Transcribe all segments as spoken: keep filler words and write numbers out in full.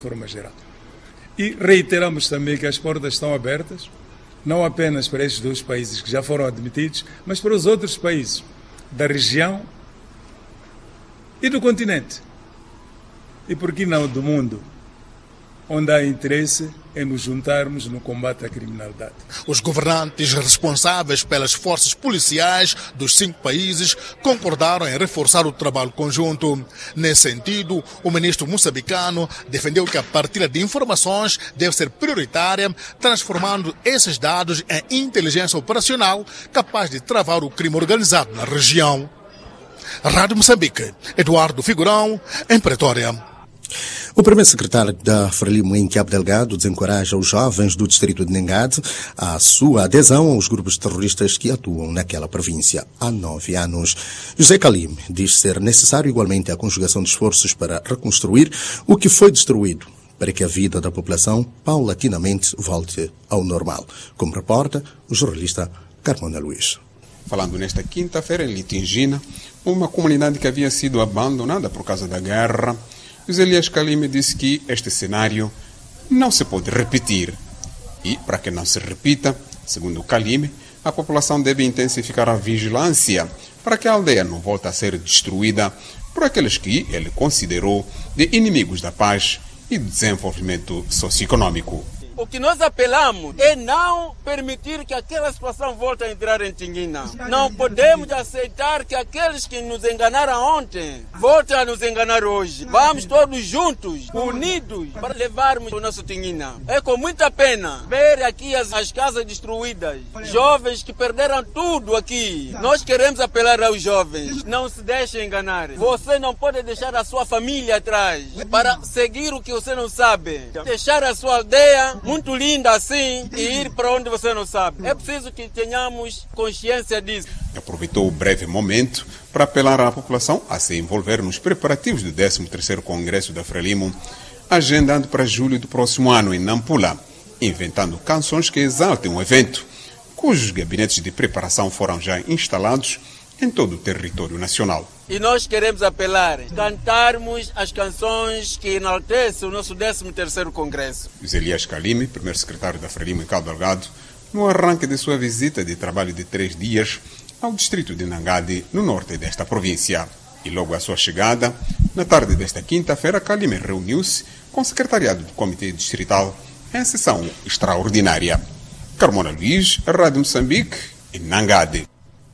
de forma geral. E reiteramos também que as portas estão abertas, não apenas para estes dois países que já foram admitidos, mas para os outros países da região e do continente. E por que não do mundo, onde há interesse em nos juntarmos no combate à criminalidade. Os governantes responsáveis pelas forças policiais dos cinco países concordaram em reforçar o trabalho conjunto. Nesse sentido, o ministro moçambicano defendeu que a partilha de informações deve ser prioritária, transformando esses dados em inteligência operacional capaz de travar o crime organizado na região. Rádio Moçambique, Eduardo Figurão, em Pretória. O primeiro secretário da Frelimo em Cabo Delgado desencoraja os jovens do distrito de Nangade à sua adesão aos grupos terroristas que atuam naquela província há nove anos. José Kalim diz ser necessário igualmente a conjugação de esforços para reconstruir o que foi destruído, para que a vida da população paulatinamente volte ao normal. Como reporta o jornalista Carmona Luiz. Falando nesta quinta-feira em Litingina, uma comunidade que havia sido abandonada por causa da guerra, José Elias Kalime disse que este cenário não se pode repetir. E, para que não se repita, segundo Kalime, a população deve intensificar a vigilância para que a aldeia não volte a ser destruída por aqueles que ele considerou de inimigos da paz e do desenvolvimento socioeconômico. O que nós apelamos é não permitir que aquela situação volte a entrar em Tinguina. Não podemos aceitar que aqueles que nos enganaram ontem voltem a nos enganar hoje. Vamos todos juntos, unidos, para levarmos o nosso Tinguina. É com muita pena ver aqui as, as casas destruídas, jovens que perderam tudo aqui. Nós queremos apelar aos jovens, não se deixem enganar. Você não pode deixar a sua família atrás para seguir o que você não sabe. Deixar a sua aldeia muito linda assim e ir para onde você não sabe. É preciso que tenhamos consciência disso. Aproveitou o breve momento para apelar à população a se envolver nos preparativos do décimo terceiro Congresso da Frelimo, agendado para julho do próximo ano em Nampula, inventando canções que exaltem o evento, cujos gabinetes de preparação foram já instalados em todo o território nacional. E nós queremos apelar, cantarmos as canções que enaltecem o nosso décimo terceiro Congresso. José Elias Kalime, primeiro secretário da Frelimo em Cabo Delgado, no arranque de sua visita de trabalho de três dias ao distrito de Nangade, no norte desta província. E logo à sua chegada, na tarde desta quinta-feira, Kalime reuniu-se com o secretariado do Comitê Distrital em sessão extraordinária. Carmona Luiz, Rádio Moçambique, em Nangade.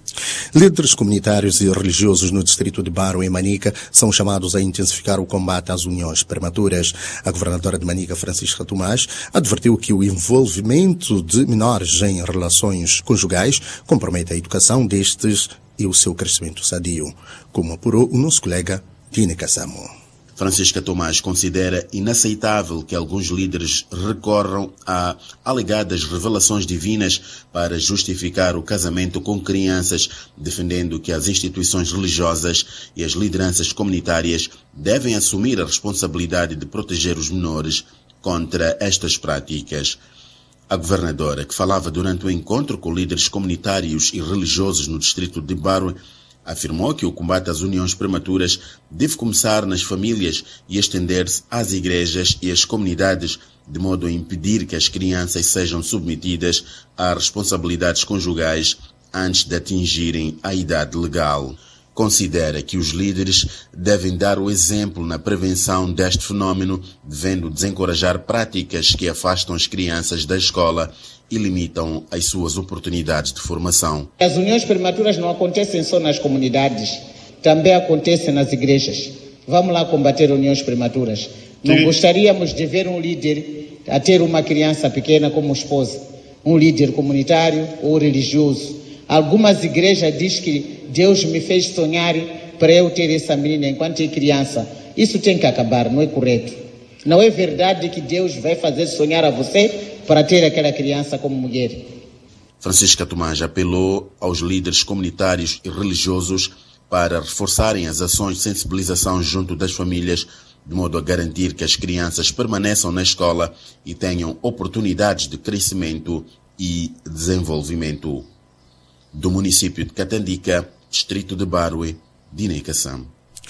Líderes comunitários e religiosos no distrito de Baro, em Manica, são chamados a intensificar o combate às uniões prematuras. A governadora de Manica, Francisca Tomás, advertiu que o envolvimento de menores em relações conjugais compromete a educação destes e o seu crescimento sadio, como apurou o nosso colega Tine Kassamo. Francisca Tomás considera inaceitável que alguns líderes recorram a alegadas revelações divinas para justificar o casamento com crianças, defendendo que as instituições religiosas e as lideranças comunitárias devem assumir a responsabilidade de proteger os menores contra estas práticas. A governadora, que falava durante o encontro com líderes comunitários e religiosos no distrito de Baro, afirmou que o combate às uniões prematuras deve começar nas famílias e estender-se às igrejas e às comunidades, de modo a impedir que as crianças sejam submetidas a responsabilidades conjugais antes de atingirem a idade legal. Considera que os líderes devem dar o exemplo na prevenção deste fenómeno, devendo desencorajar práticas que afastam as crianças da escola e limitam as suas oportunidades de formação. As uniões prematuras não acontecem só nas comunidades, também acontecem nas igrejas. Vamos lá combater uniões prematuras. Não Sim. gostaríamos de ver um líder a ter uma criança pequena como esposa, um líder comunitário ou religioso. Algumas igrejas dizem que Deus me fez sonhar para eu ter essa menina enquanto é criança. Isso tem que acabar, não é correto. Não é verdade que Deus vai fazer sonhar a você para ter aquela criança como mulher. Francisca Tomás apelou aos líderes comunitários e religiosos para reforçarem as ações de sensibilização junto das famílias, de modo a garantir que as crianças permaneçam na escola e tenham oportunidades de crescimento e desenvolvimento. Do município de Catandica, distrito de Barue, Dine Kassam.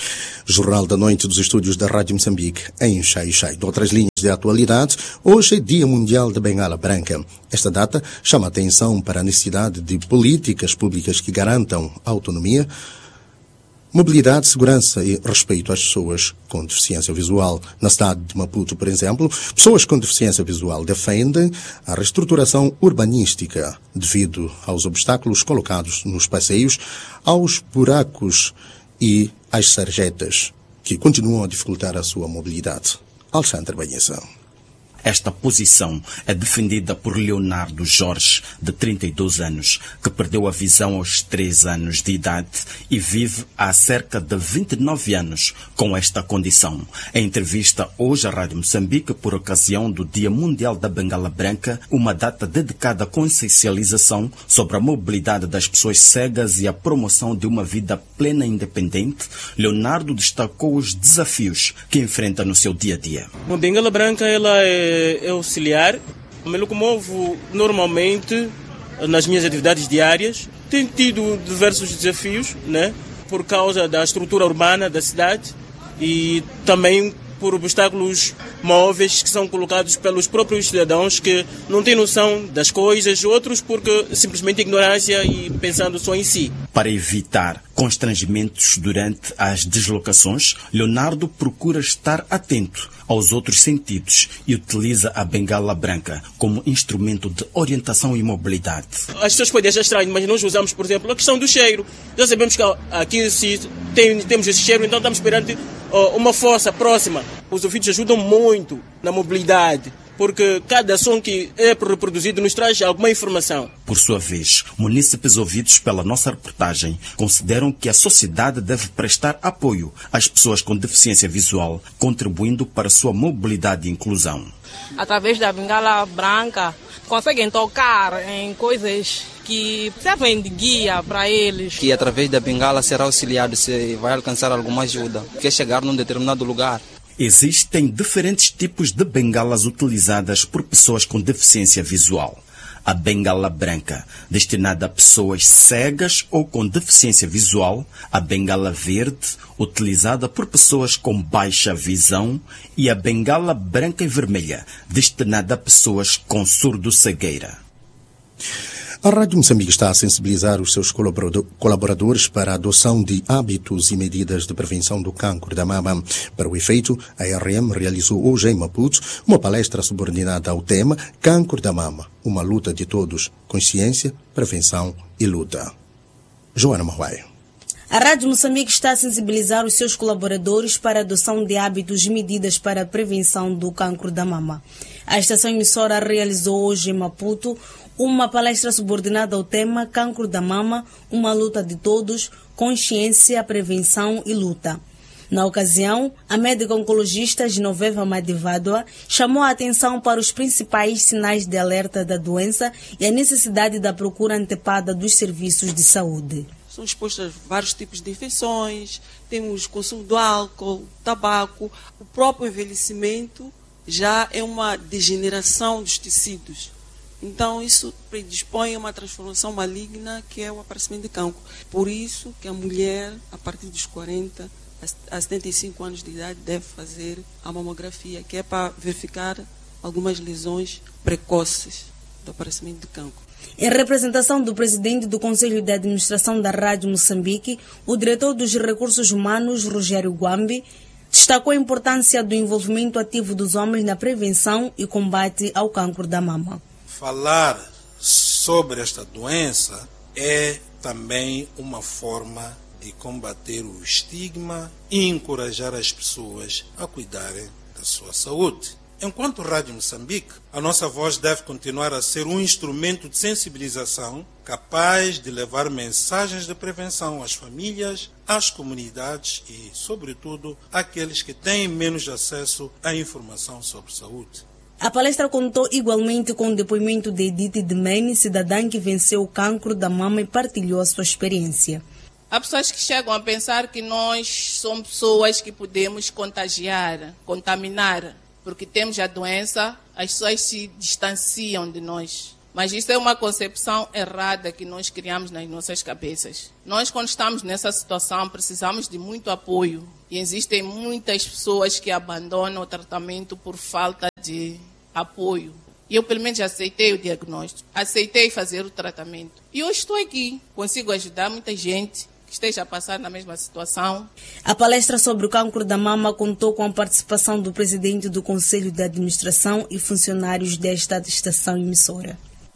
Jornal da Noite dos estúdios da Rádio Moçambique, em Xai-Xai. De outras linhas de atualidade, hoje é Dia Mundial da Bengala Branca. Esta data chama a atenção para a necessidade de políticas públicas que garantam autonomia, mobilidade, segurança e respeito às pessoas com deficiência visual. Na cidade de Maputo, por exemplo, pessoas com deficiência visual defendem a reestruturação urbanística devido aos obstáculos colocados nos passeios, aos buracos e às sarjetas, que continuam a dificultar a sua mobilidade. Alexandre Banheza. Esta posição é defendida por Leonardo Jorge, de trinta e dois anos, que perdeu a visão aos três anos de idade e vive há cerca de vinte e nove anos com esta condição. Em entrevista hoje à Rádio Moçambique, por ocasião do Dia Mundial da Bengala Branca, uma data dedicada à consciencialização sobre a mobilidade das pessoas cegas e a promoção de uma vida plena e independente, Leonardo destacou os desafios que enfrenta no seu dia-a-dia. A Bengala Branca ela é é auxiliar. Me locomovo normalmente nas minhas atividades diárias. Tenho tido diversos desafios, né, por causa da estrutura urbana da cidade e também por obstáculos móveis que são colocados pelos próprios cidadãos que não têm noção das coisas, outros porque simplesmente ignorância e pensando só em si. Para evitar constrangimentos durante as deslocações, Leonardo procura estar atento aos outros sentidos e utiliza a bengala branca como instrumento de orientação e mobilidade. As pessoas podem achar estranho, mas nós usamos, por exemplo, a questão do cheiro. Já sabemos que aqui se tem, temos esse cheiro, então estamos perante uh, uma força próxima. Os ouvidos ajudam muito na mobilidade, porque cada som que é reproduzido nos traz alguma informação. Por sua vez, munícipes ouvidos pela nossa reportagem consideram que a sociedade deve prestar apoio às pessoas com deficiência visual, contribuindo para sua mobilidade e inclusão. Através da bengala branca, conseguem tocar em coisas que servem de guia para eles. Que através da bengala será auxiliado se vai alcançar alguma ajuda, quer chegar num determinado lugar. Existem diferentes tipos de bengalas utilizadas por pessoas com deficiência visual. A bengala branca, destinada a pessoas cegas ou com deficiência visual, a bengala verde, utilizada por pessoas com baixa visão, e a bengala branca e vermelha, destinada a pessoas com surdo-cegueira. A Rádio Moçambique está a sensibilizar os seus colaboradores para a adoção de hábitos e medidas de prevenção do cancro da mama. Para o efeito, a R M realizou hoje em Maputo uma palestra subordinada ao tema Cancro da Mama, uma luta de todos, consciência, prevenção e luta. Joana Marruaio. A Rádio Moçambique está a sensibilizar os seus colaboradores para a adoção de hábitos e medidas para a prevenção do cancro da mama. A estação emissora realizou hoje em Maputo uma palestra subordinada ao tema Cancro da Mama, uma luta de todos, consciência, prevenção e luta. Na ocasião, a médica oncologista Genoveva Madivadua chamou a atenção para os principais sinais de alerta da doença e a necessidade da procura antecipada dos serviços de saúde. São expostas a vários tipos de infecções, temos consumo do álcool, tabaco, o próprio envelhecimento já é uma degeneração dos tecidos. Então, isso predispõe a uma transformação maligna, que é o aparecimento de cancro. Por isso que a mulher, a partir dos quarenta a setenta e cinco anos de idade, deve fazer a mamografia, que é para verificar algumas lesões precoces do aparecimento de cancro. Em representação do presidente do Conselho de Administração da Rádio Moçambique, o diretor dos Recursos Humanos, Rogério Guambi, destacou a importância do envolvimento ativo dos homens na prevenção e combate ao cancro da mama. Falar sobre esta doença é também uma forma de combater o estigma e encorajar as pessoas a cuidarem da sua saúde. Enquanto Rádio Moçambique, a nossa voz deve continuar a ser um instrumento de sensibilização capaz de levar mensagens de prevenção às famílias, às comunidades e, sobretudo, àqueles que têm menos acesso à informação sobre saúde. A palestra contou igualmente com o depoimento de Edith Demene, cidadã que venceu o cancro da mama e partilhou a sua experiência. Há pessoas que chegam a pensar que nós somos pessoas que podemos contagiar, contaminar, porque temos a doença, as pessoas se distanciam de nós. Mas isso é uma concepção errada que nós criamos nas nossas cabeças. Nós, quando estamos nessa situação, precisamos de muito apoio, E existem muitas pessoas que abandonam o tratamento por falta de apoio. E eu, pelo menos, aceitei o diagnóstico, aceitei fazer o tratamento. E hoje estou aqui, consigo ajudar muita gente que esteja a passar na mesma situação. A palestra sobre o cancro da mama contou com a participação do presidente do Conselho de Administração e funcionários desta estação emissora.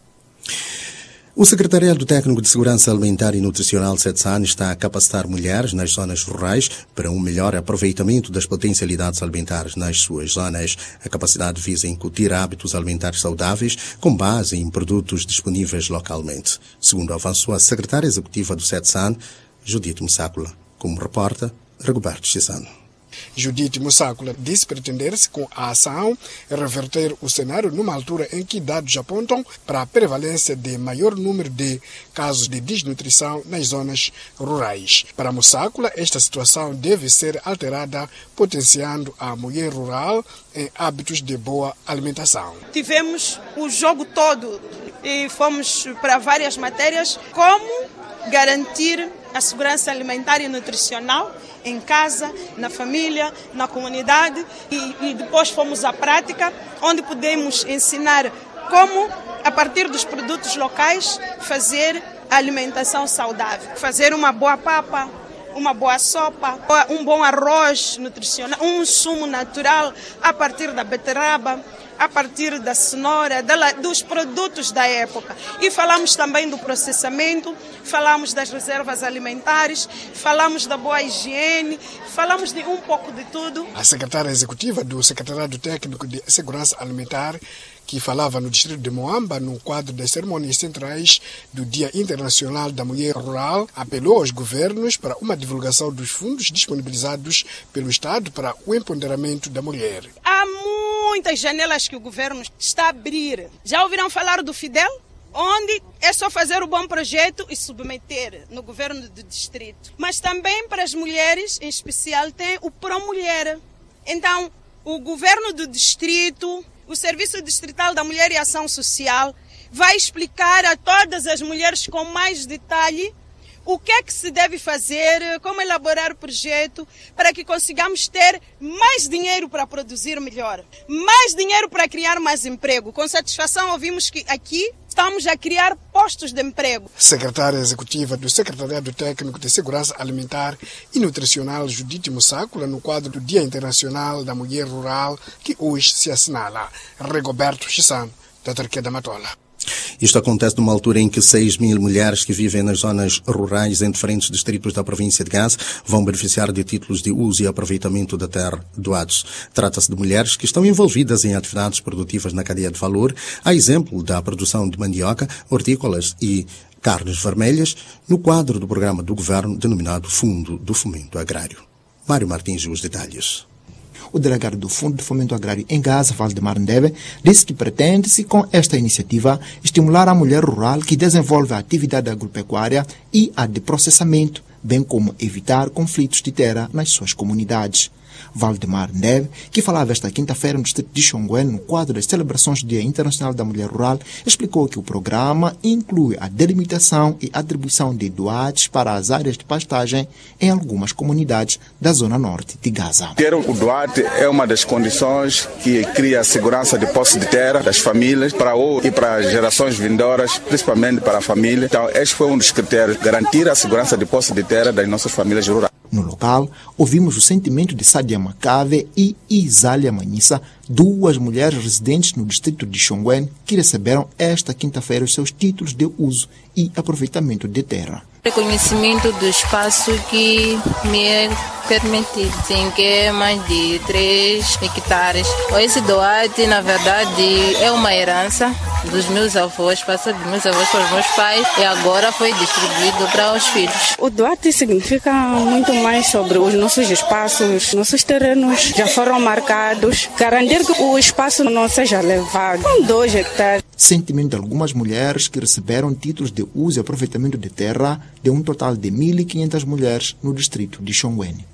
O Secretariado Técnico de Segurança Alimentar e Nutricional SETSAN está a capacitar mulheres nas zonas rurais para um melhor aproveitamento das potencialidades alimentares nas suas zonas. A capacidade visa incutir hábitos alimentares saudáveis com base em produtos disponíveis localmente. Segundo avançou a secretária executiva do SETSAN, Judite Mussácula, como reporta Rigoberto Chissano. Judite Mussácula disse pretender-se com a ação reverter o cenário numa altura em que dados apontam para a prevalência de maior número de casos de desnutrição nas zonas rurais. Para Mussácula, esta situação deve ser alterada, potenciando a mulher rural em hábitos de boa alimentação. Tivemos o jogo todo e fomos para várias matérias, como garantir a segurança alimentar e nutricional em casa, na família, na comunidade e, e depois fomos à prática, onde podemos ensinar como, a partir dos produtos locais, fazer a alimentação saudável. Fazer uma boa papa, uma boa sopa, um bom arroz nutricional, um sumo natural a partir da beterraba, a partir da cenoura, dos produtos da época. E falamos também do processamento, falamos das reservas alimentares, falamos da boa higiene, falamos de um pouco de tudo. A secretária executiva do Secretariado Técnico de Segurança Alimentar, que falava no distrito de Moamba, no quadro das cerimônias centrais do Dia Internacional da Mulher Rural, apelou aos governos para uma divulgação dos fundos disponibilizados pelo Estado para o empoderamento da mulher. Há muitas janelas que o governo está a abrir. Já ouviram falar do Fidel? Onde é só fazer o bom projeto e submeter no governo do distrito. Mas também para as mulheres, em especial, tem o Pró-Mulher. Então, o governo do distrito, o Serviço Distrital da Mulher e Ação Social, vai explicar a todas as mulheres com mais detalhe o que é que se deve fazer, como elaborar o projeto, para que consigamos ter mais dinheiro para produzir melhor, mais dinheiro para criar mais emprego. Com satisfação ouvimos que aqui estamos a criar postos de emprego. Secretária executiva do Secretariado Técnico de Segurança Alimentar e Nutricional, Judite Mussácula, no quadro do Dia Internacional da Mulher Rural, que hoje se assinala. Rigoberto Chissano, da Tarquia da Matola. Isto acontece numa altura em que seis mil mulheres que vivem nas zonas rurais em diferentes distritos da província de Gaza vão beneficiar de títulos de uso e aproveitamento da terra doados. Trata-se de mulheres que estão envolvidas em atividades produtivas na cadeia de valor, a exemplo da produção de mandioca, hortícolas e carnes vermelhas, no quadro do programa do governo denominado Fundo do Fomento Agrário. Mário Martins, os detalhes. O delegado do Fundo de Fomento Agrário em Gaza, Valdemar Ndeve, disse que pretende-se, com esta iniciativa, estimular a mulher rural que desenvolve a atividade agropecuária e a de processamento, bem como evitar conflitos de terra nas suas comunidades. Valdemar Ndeve, que falava esta quinta-feira no distrito de Xonguén, no quadro das celebrações do Dia Internacional da Mulher Rural, explicou que o programa inclui a delimitação e atribuição de doados para as áreas de pastagem em algumas comunidades da zona norte de Gaza. Ter o doate é uma das condições que cria a segurança de posse de terra das famílias para hoje e para as gerações vindouras, principalmente para a família. Então, este foi um dos critérios, garantir a segurança de posse de terra das nossas famílias rurais. No local, ouvimos o sentimento de Sádia Macave e Isália Manissa, duas mulheres residentes no distrito de Xonguén, que receberam esta quinta-feira os seus títulos de uso e aproveitamento de terra. Reconhecimento do espaço que me é permitido, sim, que é mais de três hectares. Esse doate, na verdade, é uma herança dos meus avós, passou dos meus avós para os meus pais e agora foi distribuído para os filhos. O doate significa muito mais sobre os nossos espaços, nossos terrenos já foram marcados, garantir que o espaço não seja levado. Com dois hectares. Sentimento de algumas mulheres que receberam títulos de uso e aproveitamento de terra de um total de mil e quinhentas mulheres no distrito de Xonguén.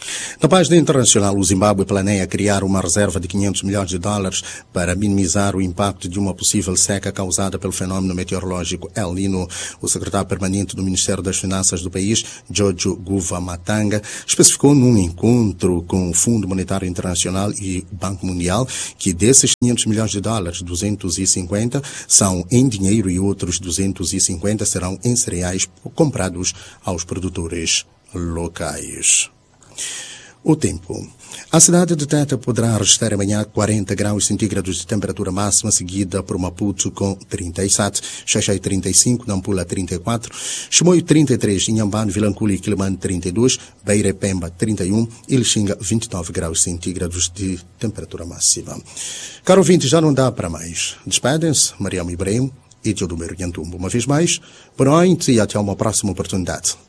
Na página internacional, o Zimbábue planeia criar uma reserva de quinhentos milhões de dólares para minimizar o impacto de uma possível seca causada pelo fenômeno meteorológico El Niño. O secretário permanente do Ministério das Finanças do país, Jojo Guva Matanga, especificou num encontro com o Fundo Monetário Internacional e o Banco Mundial que desses quinhentos milhões de dólares, duzentos e cinquenta são em dinheiro e outros duzentos e cinquenta serão em cereais comprados aos produtores locais. O tempo. A cidade de Tete poderá registrar amanhã quarenta graus centígrados de temperatura máxima, seguida por Maputo com trinta e sete, Xaixai trinta e cinco, Nampula trinta e quatro, Chimoio trinta e três, Inhambane, Vilanculo e Quilimane trinta e dois, Beira e Pemba trinta e um e Lixinga vinte e nove graus centígrados de temperatura máxima. Caro ouvinte, já não dá para mais. Despedem-se, Mariam Ibrahim e Teodomiro Nhantumbo. Uma vez mais, boa noite e até uma próxima oportunidade.